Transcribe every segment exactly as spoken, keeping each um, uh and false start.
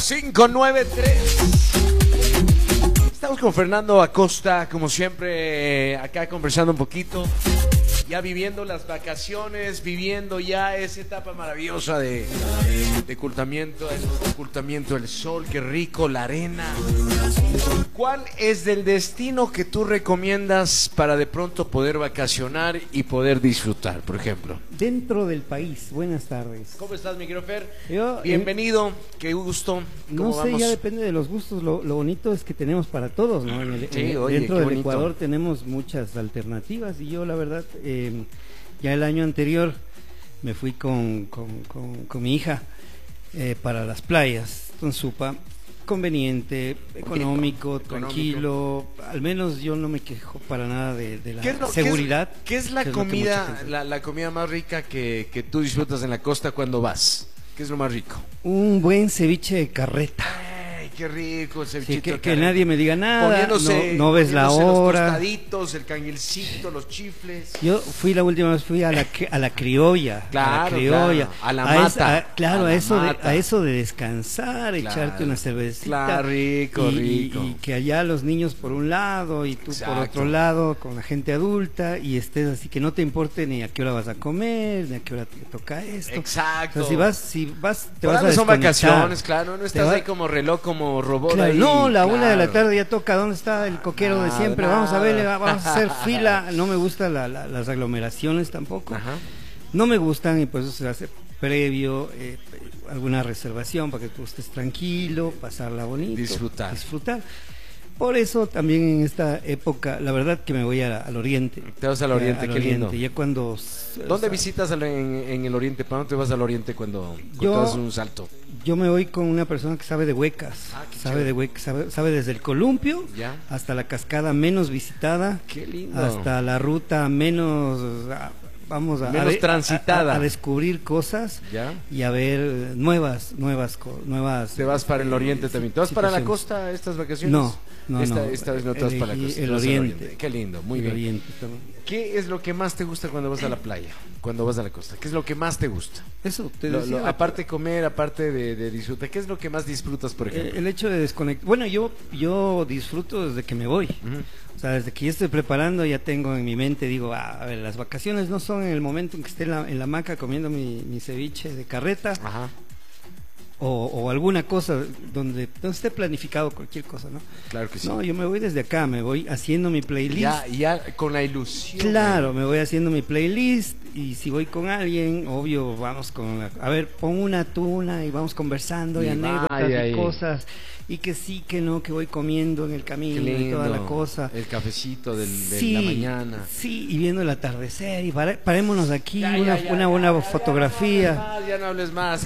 cinco nueve tres. Estamos con Fernando Acosta, como siempre, acá conversando un poquito, ya viviendo las vacaciones, viviendo ya esa etapa maravillosa de, de ocultamiento, el ocultamiento del sol, qué rico, la arena. ¿Cuál es el destino que tú recomiendas para de pronto poder vacacionar y poder disfrutar, por ejemplo? Dentro del país, buenas tardes. ¿Cómo estás, mi querido Fer? Yo, Bienvenido, eh, qué gusto. No sé, vamos? ya depende de los gustos, lo, lo bonito es que tenemos para todos, ¿no? En el, Sí, en, oye, dentro qué del bonito. Ecuador tenemos muchas alternativas y yo la verdad, eh, ya el año anterior me fui con, con, con, con mi hija eh, para las playas, con Supa. Conveniente, económico, tranquilo, económico. Al menos yo no me quejo para nada de, de la ¿Qué es lo, seguridad. ¿Qué es, qué es la que es comida, la, la comida más rica que, que tú disfrutas en la costa cuando vas? ¿Qué es lo más rico? Un buen ceviche de carreta. Ay, qué rico el cevichito. Sí, que, de que nadie me diga nada, poniéndose, no, no ves la hora. Los tostaditos, el canguilcito, los chifles. Yo fui la última vez, fui a la, a la criolla, claro, a la criolla, claro, a la a mata, esa, a, claro, a, a eso mata. de, a eso de descansar, claro, echarte una cervecita, claro, rico, y, rico. Y, y que allá los niños por un lado y tú Exacto. por otro lado con la gente adulta y estés así que no te importe ni a qué hora vas a comer, ni a qué hora te toca esto. Exacto. O sea, si vas, si vas, te por vas a son vacaciones, claro, no estás va... ahí como reloj, como robot claro, ahí. No, la claro. una de la tarde ya toca, ¿dónde está el coquero nada, de siempre? Nada. Vamos a ver, vamos a hacer fila. No me gustan la, la, las aglomeraciones tampoco. Ajá. No me gustan y por eso se hace previo eh, alguna reservación para que tú estés tranquilo, pasarla bonito. Disfrutar. Disfrutar. Por eso también en esta época, la verdad que me voy a, al oriente. Te vas al oriente, al qué oriente. lindo. Ya cuando, ¿Dónde o sea, visitas en, en el oriente? ¿Para dónde te vas al oriente cuando, cuando yo, das un salto? Yo me voy con una persona que sabe de huecas, ah, sabe de huecas, sabe, sabe desde el columpio ¿Ya? hasta la cascada menos visitada, qué lindo. Hasta la ruta menos, vamos a, menos a, transitada, a, a descubrir cosas ¿Ya? y a ver nuevas, nuevas, nuevas. ¿Te vas para el oriente eh, también? ¿Te vas para la costa estas vacaciones? No, no, esta, no. Esta vez no te vas para la costa. El oriente. oriente. Qué lindo, muy el bien. Oriente, ¿Qué es lo que más te gusta cuando vas a la playa? Cuando vas a la costa, ¿qué es lo que más te gusta? Eso, te lo, decía, lo, aparte de comer, aparte de, de disfrutar, ¿qué es lo que más disfrutas, por ejemplo? El, el hecho de desconectar. Bueno, yo yo disfruto desde que me voy. Uh-huh. O sea, desde que yo estoy preparando, ya tengo en mi mente, digo, ah, a ver, las vacaciones no son en el momento en que esté en la, en la hamaca comiendo mi, mi ceviche de carreta. Ajá. O, o alguna cosa donde, donde esté planificado cualquier cosa, ¿no? Claro que sí. No, yo me voy desde acá, me voy haciendo mi playlist. Ya, ya con la ilusión. Claro, me voy haciendo mi playlist y si voy con alguien, obvio, vamos con la, a ver, pon una tuna y vamos conversando y, y anécdotas ay, y cosas y que sí, que no, que voy comiendo en el camino y toda la cosa. El cafecito del, sí, de la mañana. Sí, y viendo el atardecer y pare, parémonos aquí, ya, una, ya, ya, una buena ya, fotografía. Ya, ya no hables más.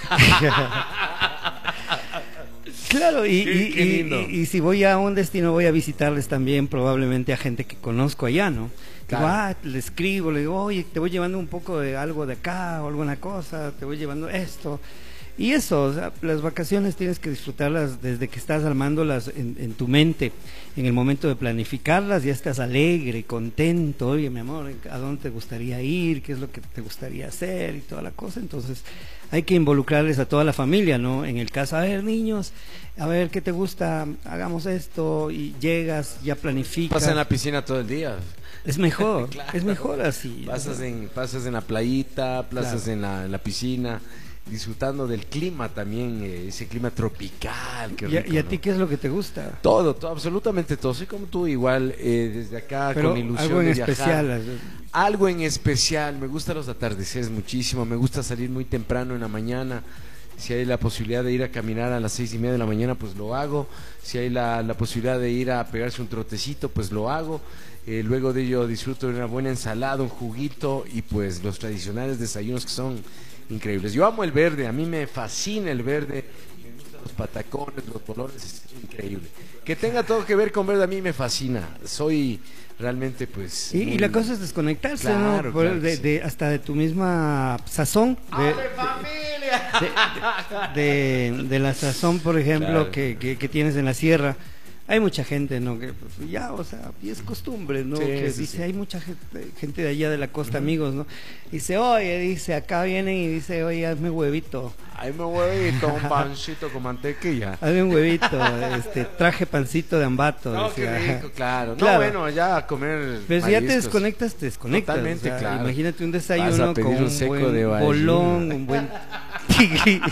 Claro, y, qué, y, qué lindo. y, y, y si voy a un destino voy a visitarles también probablemente a gente que conozco allá, ¿no? Claro. Digo, ah, le escribo, le digo, oye, te voy llevando un poco de algo de acá o alguna cosa, te voy llevando esto. Y eso, o sea, las vacaciones tienes que disfrutarlas desde que estás armándolas en, en tu mente. En el momento de planificarlas ya estás alegre, contento. Oye, mi amor, ¿a dónde te gustaría ir? ¿Qué es lo que te gustaría hacer? Y toda la cosa. Entonces hay que involucrarles a toda la familia, ¿no? En el caso, a ver, niños, a ver, ¿qué te gusta? Hagamos esto. Y llegas, ya planificas. Pasas en la piscina todo el día. Es mejor, claro. Es mejor así. Pasas en, pasas en la playita, pasas claro. en, la, en la piscina, disfrutando del clima también, eh, ese clima tropical. Qué rico, ¿Y, a, ¿Y a ¿no? ti qué es lo que te gusta? Todo, todo, absolutamente todo. Soy como tú, igual, eh, desde acá Pero con ilusión algo en de especial. viajar. Algo en especial. Me gustan los atardeceres muchísimo. Me gusta salir muy temprano en la mañana. Si hay la posibilidad de ir a caminar a las seis y media de la mañana, pues lo hago. Si hay la, la posibilidad de ir a pegarse un trotecito, pues lo hago. Eh, luego de ello disfruto de una buena ensalada, un juguito y pues los tradicionales desayunos que son increíbles. Yo amo el verde, a mí me fascina el verde, me gustan los patacones, los colores, es increíble. Que tenga todo que ver con verde a mí me fascina. Soy realmente pues... Y, muy... y la cosa es desconectarse, claro, ¿no? Por, claro de, sí. de, hasta de tu misma sazón. De, ¡Ave familia! De, de, de, de la sazón, por ejemplo, claro. que, que, que tienes en la sierra. hay mucha gente, ¿no? Que pues, ya, o sea, y es costumbre, ¿no? Sí, que sí, dice, sí. hay mucha gente, gente de allá de la costa, uh-huh. amigos, ¿no? Dice, oye, dice, acá vienen y dice, oye, hazme huevito. Hazme huevito, un pancito con mantequilla. Hazme un huevito, este, traje pancito de ambato. No, decía. qué rico, claro. Claro. No, bueno, ya a comer Pero si ya te mariscos. desconectas, te desconectas. Totalmente, o sea, claro. Imagínate un Vas desayuno a pedir con un un seco buen de ballena. bolón, un buen tigre.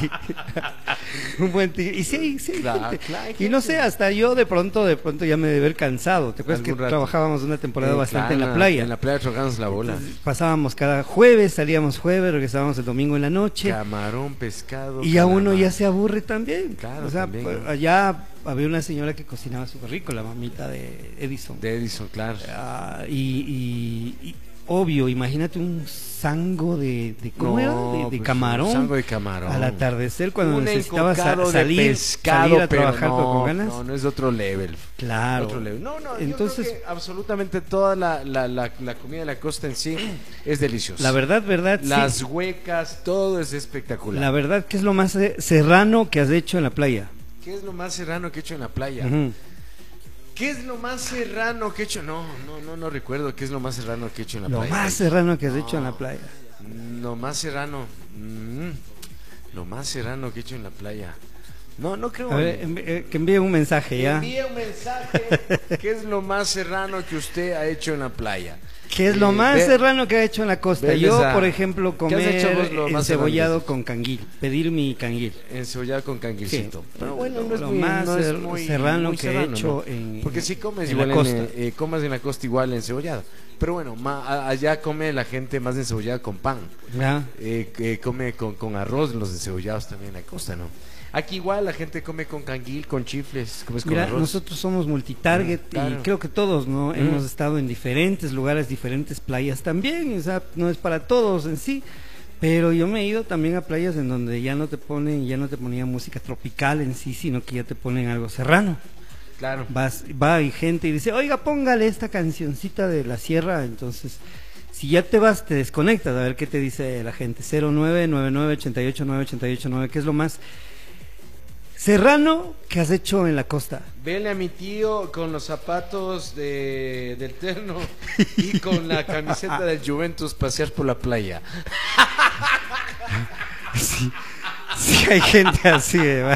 un buen tigre. Y sí, hay- sí hay Claro, gente. claro, hay Y no gente. sé, hasta yo de pronto, de pronto ya me debe haber cansado. ¿Te acuerdas que Algún rato. trabajábamos una temporada Eh, bastante claro, en la playa? En la playa trocamos la bola. Pasábamos cada jueves, salíamos jueves, regresábamos el domingo en la noche. Camarón, pescado. Y a uno calamar. ya se aburre también. Claro, o sea, también, pues, ¿no? allá había una señora que cocinaba súper rico, la mamita de Edison. De Edison, claro. Ah, y, y- y obvio, imagínate un sango de, de ¿cómo No, era? De, de pues, camarón. un sango de camarón. Al atardecer cuando Un necesitaba sa- encocado de salir, pescado, salir a pero trabajar no, con ganas. No, no es de otro level. Claro. Otro level. No, no, Entonces, yo creo que absolutamente toda la, la, la, la comida de la costa en sí es deliciosa. la verdad, verdad, Las sí. huecas, todo es espectacular. La verdad, ¿qué es lo más eh, serrano que has hecho en la playa? ¿Qué es lo más serrano que he hecho en la playa? Ujú. ¿Qué es lo más serrano que he hecho? No, no, no, no recuerdo qué es lo más serrano que he hecho en la Lo playa. más serrano que has hecho en No. la playa. Lo más serrano. mm, Lo más serrano que he hecho en la playa. No, no creo. A ver, envi- eh, que envíe un mensaje ya. Envíe un mensaje. ¿Qué es lo más serrano que usted ha hecho en la playa? ¿Qué es lo Eh, más ve- serrano que ha hecho en la costa? veles Yo, a- por ejemplo, ¿Qué has hecho comer vos lo más encebollado serrano? con canguil, pedir mi canguil. Encebollado con canguilcito. Sí. Pero bueno, no es Lo muy, más no es ser- muy serrano muy que he serrano, hecho ¿no? en- Porque si comes en la igual costa. en, eh, comas en la costa igual encebollado. Pero bueno, ma- a- allá come la gente más encebollada con pan. ¿Ya? Eh, que come con, con arroz los encebollados también en la costa, ¿no? Aquí igual la gente come con canguil, con chifles, comes con Mira, arroz. nosotros somos multitarget Mm, claro. y creo que todos, ¿no? Mm. Hemos estado en diferentes lugares, diferentes playas también, o sea, no es para todos en sí, pero yo me he ido también a playas en donde ya no te ponen, ya no te ponían música tropical en sí, sino que ya te ponen algo serrano. Claro. Vas, va y gente y dice, oiga, póngale esta cancioncita de la sierra, entonces... Si ya te vas, te desconectas, a ver qué te dice la gente. cero nueve nueve nueve ocho ocho nueve ocho ocho nueve, ¿qué es lo más serrano que has hecho en la costa? Vele a mi tío con los zapatos de, del terno y con la camiseta del Juventus pasear por la playa. Sí, sí hay gente así, ¿eh?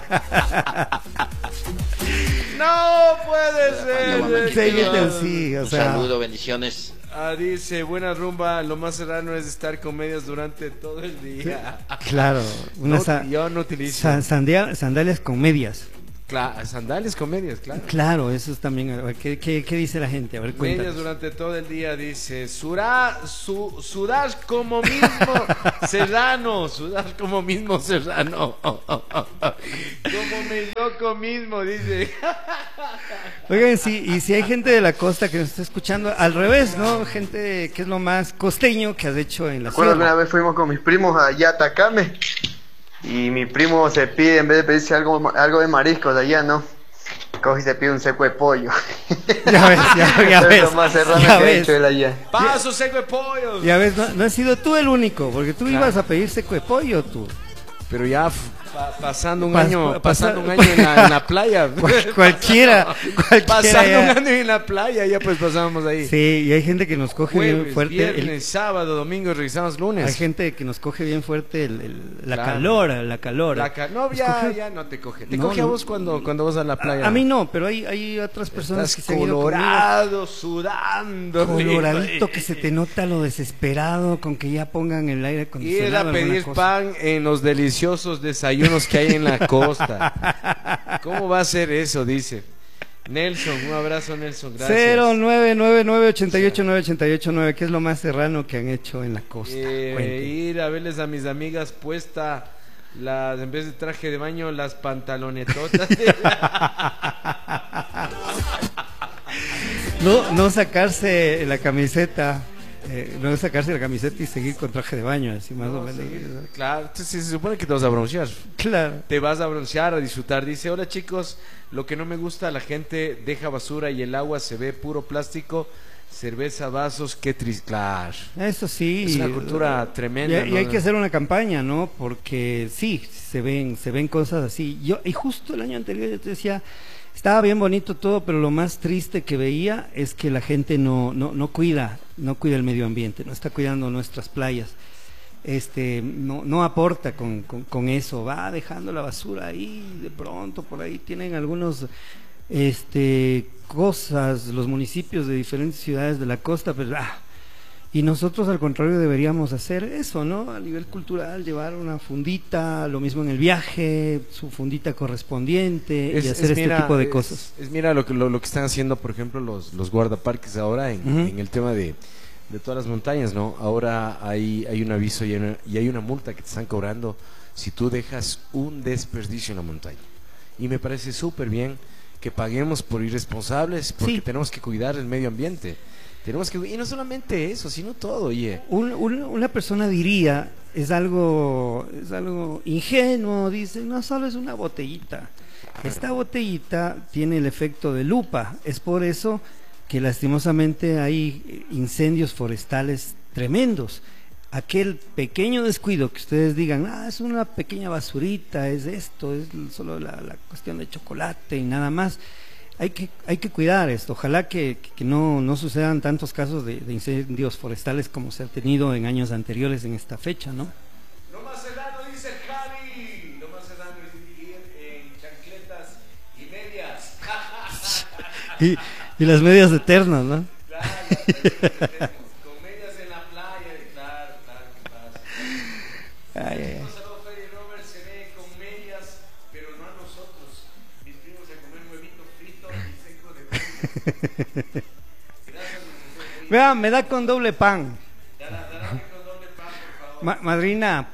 No puede ser. Nuevamente, Sí, hay gente Dios. así, o un sea... saludo, bendiciones. Ah, dice, buena rumba, lo más serrano es estar con medias durante todo el día. Claro, una No, sa- yo no utilizo. sa- sandia- sandalias con medias. Cla- sandalias con medias, claro. Claro, eso es también. A ver, ¿qué, qué, qué dice la gente? A ver, Medias cuéntanos. durante todo el día, dice, sudar, su, sudar como mismo serrano, sudar como mismo serrano, como me loco mismo, dice. Oigan, sí, y si hay gente de la costa que nos está escuchando, al revés, ¿no? Gente que es lo más costeño que has hecho en la Recuerdo que una sierra. vez fuimos con mis primos allá a Atacame y mi primo se pide, en vez de pedirse algo, algo de mariscos de allá, ¿no? Coge y se pide un seco de pollo. Ya ves, ya, ya Es ves. lo más serrano Ya que ha ves, hecho él allá. Paso seco de pollos. ya ves, no, no has sido tú el único, porque tú Claro. ibas a pedir seco de pollo, tú. Pero ya f- pa- pasando un Pas- año, pa- pasando un pasa- año en la, en la playa. Cual- cualquiera, cualquiera Pasando ya. un año en la playa, ya pues pasábamos ahí. Sí, y hay gente que nos coge bien Jueves, fuerte. el- viernes, sábado, domingo y regresamos lunes. Hay gente que nos coge bien fuerte el, el- la Claro. calor, la calor. La ca- no, Nos ya, coge- ya no te coge. Te No, coge a no. vos cuando, cuando vas a la playa. A, a mí no, pero hay, hay otras personas Estás que se han ido conmigo. colorado, sudando. Coloradito, que se te nota lo desesperado con que ya pongan el aire Ir acondicionado. a alguna pedir cosa. pan en los deliciosos desayunos que hay en la costa. ¿Cómo va a ser eso? Dice Nelson. Un abrazo, Nelson. Gracias. cero nueve nueve nueve ocho ocho nueve ocho ocho nueve, ¿qué es lo más serrano que han hecho en la costa? Eh, Cuenten. ir a verles a mis amigas puesta las, en vez de traje de baño, las pantalonetotas. No, no sacarse la camiseta, eh, no sacarse la camiseta y seguir con traje de baño, así más No, o menos. sí, claro, entonces se supone que te vas a broncear. Claro. Te vas a broncear, a disfrutar. Dice, hola chicos, lo que no me gusta, la gente deja basura y el agua se ve puro plástico cerveza, vasos, qué triste, claro. Eso sí. Es una cultura tremenda. Y, ¿no? y hay que hacer una campaña, ¿no? Porque sí, se ven, se ven cosas así. Yo, y justo el año anterior yo te decía, estaba bien bonito todo, pero lo más triste que veía es que la gente no, no, no cuida, no cuida el medio ambiente, no está cuidando nuestras playas. Este, no, no aporta con, con, con eso, va dejando la basura ahí, de pronto por ahí tienen algunos este cosas, los municipios de diferentes ciudades de la costa, pero ah, y nosotros al contrario deberíamos hacer eso, ¿no? A nivel cultural, llevar una fundita, lo mismo en el viaje, su fundita correspondiente es, y hacer es, este mira, tipo de es, cosas. Es mira lo que lo, lo que están haciendo, por ejemplo, los, los guardaparques ahora en, uh-huh. en el tema de, de todas las montañas, ¿no? Ahora hay, hay un aviso y hay una, y hay una multa que te están cobrando si tú dejas un desperdicio en la montaña. Y me parece súper bien que paguemos por irresponsables, porque sí. tenemos que cuidar el medio ambiente. Tenemos que, y no solamente eso, sino todo, oye. Un, un, una persona diría, es algo, es algo ingenuo, dice, no, solo es una botellita. Esta botellita tiene el efecto de lupa, es por eso que lastimosamente hay incendios forestales tremendos. Aquel pequeño descuido que ustedes digan, ah, es una pequeña basurita, es esto, es solo la, la cuestión de chocolate y nada más. Hay que, hay que cuidar esto, ojalá que, que no, no sucedan tantos casos de, de incendios forestales como se ha tenido en años anteriores en esta fecha, ¿no? Lo más cerrado, dice Javi, lo más cerrado es vivir en chancletas y medias. y, y las medias eternas, ¿no? Claro, con medias en la playa, claro, claro, ¿qué pasa? Ay, ay, ay. Vean, me da con doble pan. Ma madrina.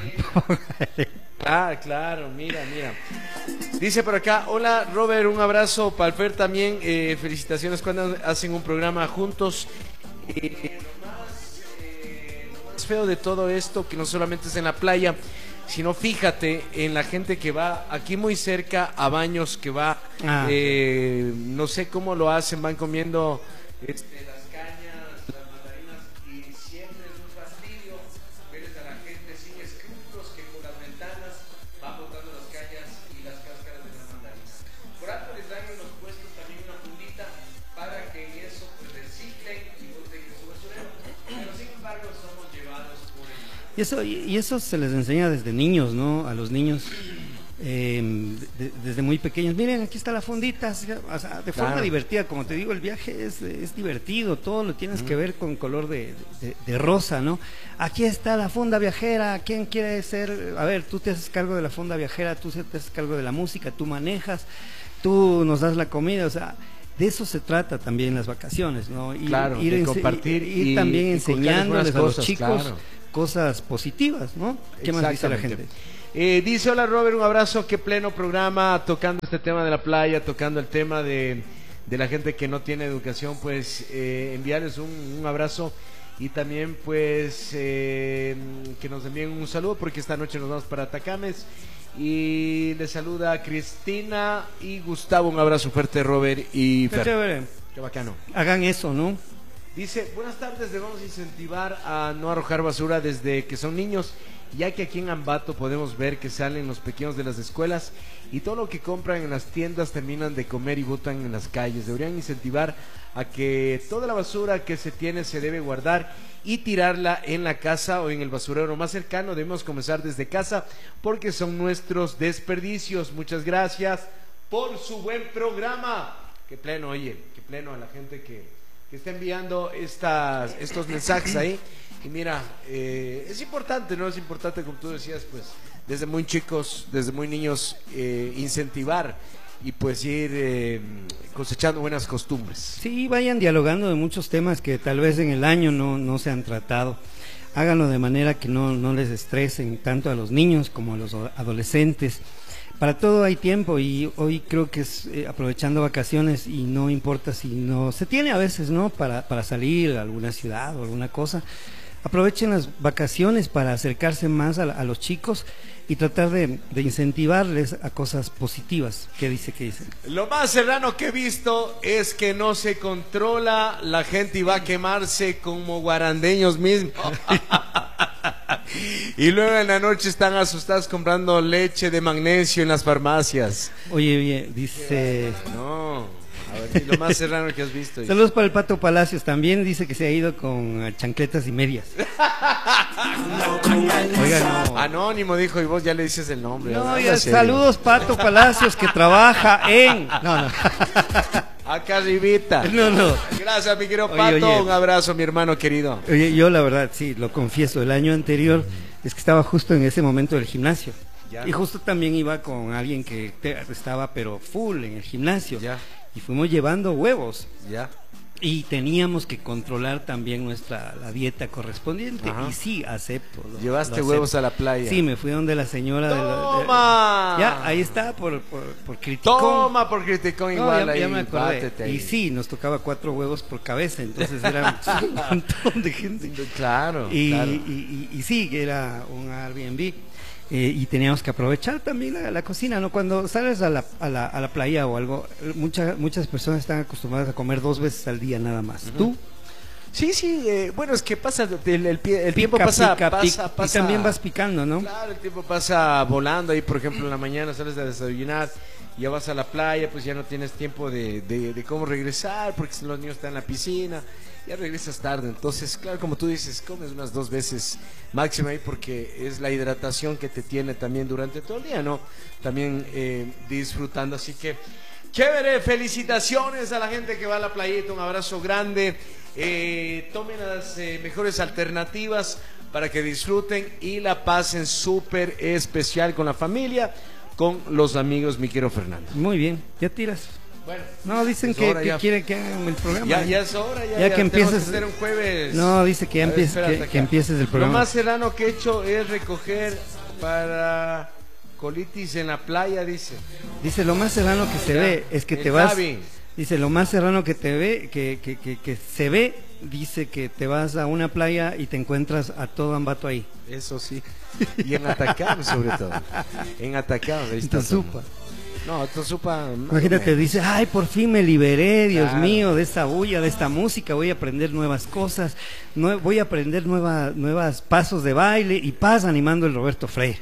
Ah, claro, mira, mira. Dice por acá, hola Robert, un abrazo para el Fer también, eh, felicitaciones cuando hacen un programa juntos. Eh, lo, más, eh, lo más feo de todo esto, que no solamente es en la playa, sino fíjate en la gente que va aquí muy cerca a Baños, que va, ah, eh, no sé cómo lo hacen, van comiendo este, las cañas, las mandarinas, y siempre es un fastidio verles a la gente sin escrúpulos que por las ventanas va botando las cañas y las cáscaras de las mandarinas. Por algo les dan en los puestos también una fundita para que eso pues reciclen y boten en su basurero, pero sin embargo somos llevados por el... Y eso, y eso se les enseña desde niños, ¿no? A los niños, eh, de, desde muy pequeños. Miren, aquí está la fundita, o sea, de forma claro. divertida. Como te digo, el viaje es, es divertido, todo lo tienes mm. que ver con color de, de, de rosa, ¿no? Aquí está la funda viajera, ¿quién quiere ser? A ver, tú te haces cargo de la funda viajera, tú te haces cargo de la música, tú manejas, tú nos das la comida, o sea... De eso se trata también las vacaciones, ¿no? Ir, claro, ir, de compartir ir, ir y, también y enseñándoles a los cosas, chicos claro. cosas positivas, ¿no? ¿Qué más dice la gente? Eh, dice, hola Robert, un abrazo, qué pleno programa, tocando este tema de la playa, tocando el tema de, de la gente que no tiene educación, pues eh, enviarles un, un abrazo y también pues eh, que nos envíen un saludo porque esta noche nos vamos para Atacames. Y le saluda Cristina y Gustavo, un abrazo fuerte Robert y Fer. Qué chévere. Qué bacano. Hagan eso, ¿no? Dice, buenas tardes, debemos incentivar a no arrojar basura desde que son niños, ya que aquí en Ambato podemos ver que salen los pequeños de las escuelas y todo lo que compran en las tiendas terminan de comer y botan en las calles. Deberían incentivar a que toda la basura que se tiene se debe guardar y tirarla en la casa o en el basurero más cercano. Debemos comenzar desde casa porque son nuestros desperdicios. Muchas gracias por su buen programa. Qué pleno, oye, qué pleno a la gente que, que está enviando estas, estos mensajes ahí. Y mira, eh, es importante, ¿no? Es importante, como tú decías, pues, desde muy chicos, desde muy niños, eh, incentivar y pues ir eh, cosechando buenas costumbres. Sí, vayan dialogando de muchos temas que tal vez en el año no, no se han tratado. Háganlo de manera que no, no les estresen tanto a los niños como a los adolescentes. Para todo hay tiempo y hoy creo que es eh, aprovechando vacaciones y no importa si no se tiene a veces, ¿no? Para, para salir a alguna ciudad o alguna cosa. Aprovechen las vacaciones para acercarse más a, a los chicos y tratar de, de incentivarles a cosas positivas. ¿Qué dice? ¿Qué dice? Lo más serrano que he visto es que no se controla, la gente va a quemarse como guarandeños mismos. Y luego en la noche están asustados comprando leche de magnesio en las farmacias. Oye, oye, dice... No, a ver, lo más serrano que has visto. Saludos para el Pato Palacios, también dice que se ha ido con chancletas y medias. Oiga, no. Anónimo dijo, y vos ya le dices el nombre. No, ya, saludos Pato Palacios, que trabaja en... No, no. Acá arribita. No, no. Gracias, mi querido Oye, Pato. oye. Un abrazo, mi hermano querido. Oye, yo la verdad, sí, lo confieso, el año anterior es que estaba justo en ese momento del gimnasio. Ya. Y justo también iba con alguien que te- estaba pero full en el gimnasio. Ya. Y fuimos llevando huevos. Ya. Y teníamos que controlar también nuestra la dieta correspondiente. Ajá. Y sí, acepto. lo- Llevaste lo acepto. huevos a la playa. Sí, me fui donde la señora de la- de- ¡Toma! ya, ahí está, por, por, por criticón. Toma por criticón No, igual ya, ahí. ya me acordé. Bátete ahí. Y sí, nos tocaba cuatro huevos por cabeza, entonces era un montón de gente. Claro, Y, claro. y, y, y sí, era un Airbnb. Eh, y teníamos que aprovechar también la, la cocina, ¿no? Cuando sales a la, a la, a la playa o algo, muchas muchas personas están acostumbradas a comer dos veces al día nada más. ¿Tú? Sí, sí, eh, bueno, es que pasa, el, el, pie- el Pica, tiempo pasa, pica, pasa, pica, pasa. y también vas picando, ¿no? Claro, el tiempo pasa volando ahí, por ejemplo, en la mañana sales a desayunar, ya vas a la playa, pues ya no tienes tiempo de, de, de cómo regresar, porque los niños están en la piscina, ya regresas tarde, entonces, claro, como tú dices, comes unas dos veces máximo ahí, porque es la hidratación que te tiene también durante todo el día, ¿no? También eh, disfrutando, así que, chévere, felicitaciones a la gente que va a la playita, un abrazo grande, eh, tomen las eh, mejores alternativas para que disfruten y la pasen súper especial con la familia, con los amigos, mi querido Fernando. Muy bien, ya tiras. Bueno, No, dicen es que, hora que ya. quieren que hagan el programa. ya, ¿eh? ya es hora, ya, Ya ya que tenemos empieces- hacer un jueves. No, dice que ya A ver, empieces, espérate que, acá. que empieces el programa. Lo más serrano que he hecho es recoger para colitis en la playa, dice. Dice, lo más serrano que se Ya, ve es que el te vas... Javi. Dice, lo más serrano que te ve, que, que, que, que se ve, dice que te vas a una playa y te encuentras a todo Ambato ahí. Eso sí. Y en Atacama, sobre todo. En Atacama, ahí está. Tosupa. No, Tosupa. Imagínate, dice, ay, por fin me liberé, Dios Claro. mío, de esta bulla, de esta música, voy a aprender nuevas cosas, nue- voy a aprender nueva, nuevas pasos de baile y paz animando el Roberto Frey.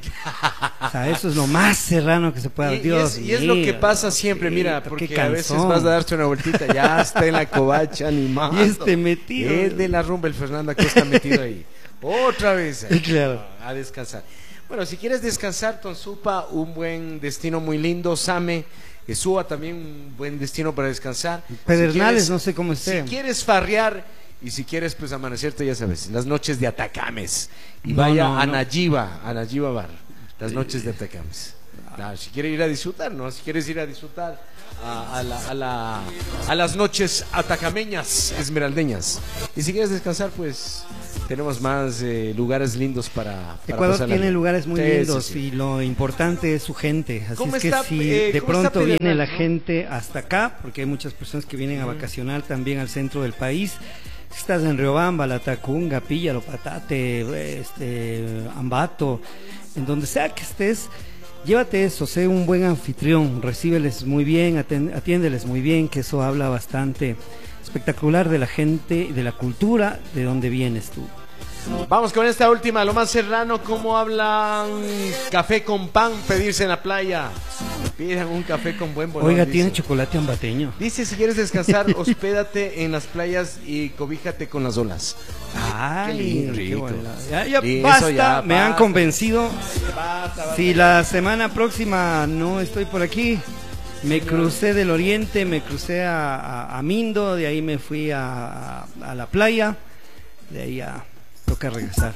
O sea, eso es lo más serrano que se puede Y, dar. y Dios es, y es lo que mío, pasa siempre, mira, Diosito, porque qué a veces cansón. vas a darte una vueltita, ya está en la covacha animado. Y este metido. Es de la rumba el Fernando que está metido ahí. Otra vez. ahí. Claro. A descansar. Bueno, si quieres descansar, Tonsupa, un buen destino muy lindo. Same, Esúa también un buen destino para descansar. Pedernales, Si quieres- no sé cómo esté. Si quieres farrear y si quieres pues amanecerte, ya sabes, las noches de Atacames. Y No, vaya no, a no. Nayiba, a Nayiba Bar. Las noches de Atacames. Claro, si quieres ir a disfrutar, ¿no? Si quieres ir a disfrutar a, a la, a, la, a las noches atacameñas, esmeraldeñas. Y si quieres descansar, pues tenemos más eh, lugares lindos para, para Ecuador pasarla tiene bien. lugares muy Sí, lindos sí, sí. y lo importante es su gente. Así ¿Cómo es que está, si eh, de cómo está pronto viene Pedernal, la no? gente hasta acá, porque hay muchas personas que vienen a vacacionar también al centro del país. Si estás en Riobamba, La Tacunga, Pilla, Lopatate, este, Ambato, en donde sea que estés, llévate eso, sé un buen anfitrión, recíbeles muy bien, aten- atiéndeles muy bien, que eso habla bastante espectacular de la gente y de la cultura de donde vienes tú. Vamos con esta última, lo más serrano, cómo hablan café con pan, pedirse en la playa. Pidan un café con buen bolón. Oiga, dice. tiene chocolate ambateño. Dice, si quieres descansar, hospédate en las playas y cobíjate con las olas. Ay, Qué lindo, qué rico. bueno. Ya, ya Y eso basta, ya me han basta. convencido. Basta, basta. Si la semana próxima no estoy por aquí, me crucé del oriente, me crucé a, a- a Mindo, de ahí me fui a, a- a la playa, de ahí a toca regresar.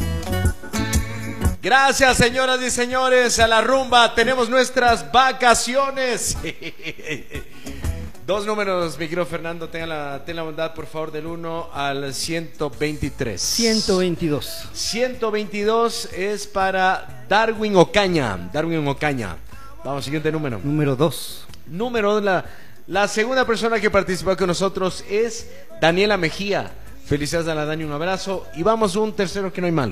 Gracias, señoras y señores, a la rumba tenemos nuestras vacaciones. Dos números, mi querido Fernando, tenga la, ten la bondad, por favor, del uno al ciento veintitrés. ciento veintidós. ciento veintidós es para Darwin Ocaña. Darwin Ocaña. Vamos, siguiente número. Número dos. Número, la, la segunda persona que participó con nosotros es Daniela Mejía. Felicidades a la Dani, un abrazo. Y vamos un tercero que no hay malo.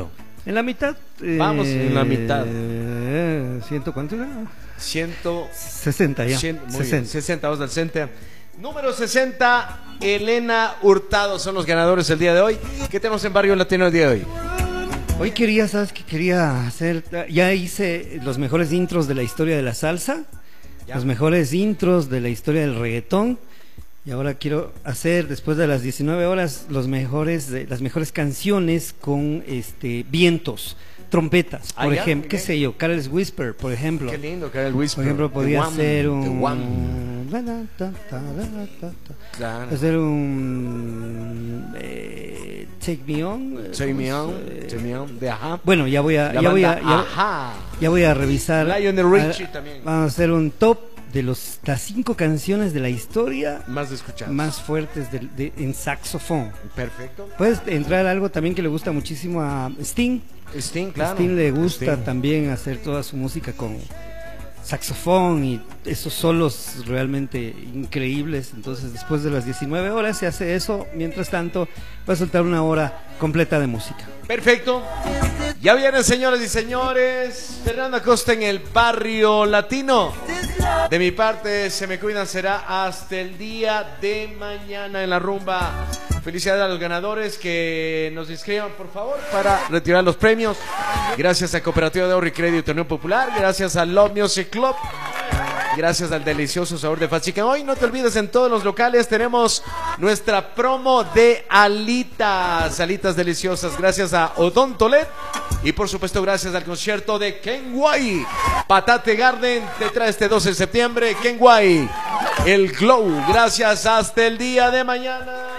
En la mitad. Vamos, eh, en la mitad. ¿Ciento cuánto era? Ciento... sesenta ya. cien, muy sesenta. bien, sesenta, vamos al center. Número sesenta, Elena Hurtado son los ganadores el día de hoy. ¿Qué tenemos en Barrio Latino el día de hoy? Hoy quería, ¿sabes qué quería hacer? Ya hice los mejores intros de la historia de la salsa, Ya. los mejores intros de la historia del reggaetón, y ahora quiero hacer, después de las diecinueve horas, los mejores, de- las mejores canciones con este vientos, trompetas, Ah, por ya, ejemplo, ok. qué sé yo, Carel's Whisper, por ejemplo. Qué lindo, Karel Whisper. Por ejemplo, The podía One, ser The un... One. ta, ta, ta, ta, ta. Claro. Hacer un... eh, Take Me On. eh, Take Me ¿cómo On, es? Eh, Take Me On, de Ajá. Bueno, ya voy a... La Ya voy a banda ya- Ajá. ya voy a revisar. Lionel Richie a- también. Vamos a hacer un top de los, las cinco canciones de la historia Más de escuchar. más fuertes de- de- en saxofón. Perfecto. Puedes entrar a algo también que le gusta muchísimo a Sting. Sting, A claro. Sting le gusta Sting. también hacer toda su música con saxofón y esos solos realmente increíbles. Entonces, después de las diecinueve horas se hace eso. Mientras tanto, va a soltar una hora completa de música. Perfecto. Ya vienen, señores y señores. Fernando Acosta en el Barrio Latino. De mi parte, se me cuidan. Será hasta el día de mañana en la rumba. Felicidades a los ganadores que nos inscriban, por favor, para retirar los premios. Gracias a Cooperativa de Ahorro y Crédito Unión Popular. Gracias a Love Music Club. Gracias al delicioso sabor de Fachica. Hoy no te olvides, en todos los locales tenemos nuestra promo de alitas, alitas deliciosas. Gracias a Odontolet y por supuesto gracias al concierto de Kenway. Patate Garden te trae este doce de septiembre. Kenway, el Glow. Gracias, hasta el día de mañana.